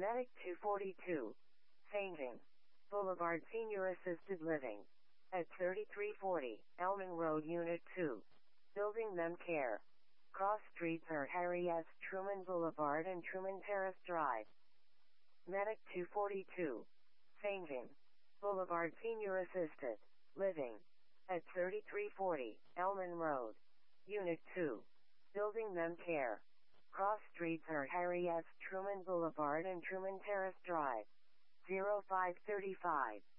Medic 242. Fainting. Boulevard Senior Assisted Living. At 3340, Elman Road, Unit 2. Building Mem Care. Cross streets are Harry S. Truman Boulevard and Truman Terrace Drive. Medic 242. Fainting. Boulevard Senior Assisted Living. At 3340, Elman Road. Unit 2. Building Mem Care. Cross streets are Harry S. Truman Boulevard and Truman Terrace Drive. 0535.